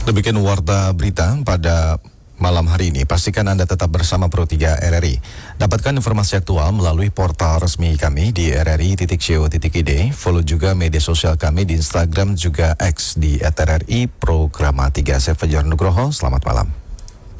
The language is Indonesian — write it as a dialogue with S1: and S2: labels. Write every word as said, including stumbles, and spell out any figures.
S1: Demikian warta berita pada malam hari ini. Pastikan Anda tetap bersama Pro tiga R R I. Dapatkan informasi aktual melalui portal resmi kami di r r i titik co titik i d. Follow juga media sosial kami di Instagram juga X di at r r i Programa tiga. Saya Fajar Nugroho, selamat malam.